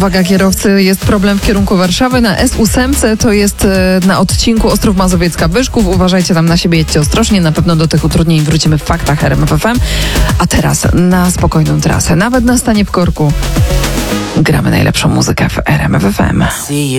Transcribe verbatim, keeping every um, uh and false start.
Uwaga kierowcy, jest problem w kierunku Warszawy. Na S osiem to jest na odcinku Ostrów Mazowiecka-Byszków. Uważajcie tam na siebie, jedźcie ostrożnie. Na pewno do tych utrudnień wrócimy w faktach R M F F M. A teraz na spokojną trasę, nawet na stanie w korku, gramy najlepszą muzykę w R M F F M.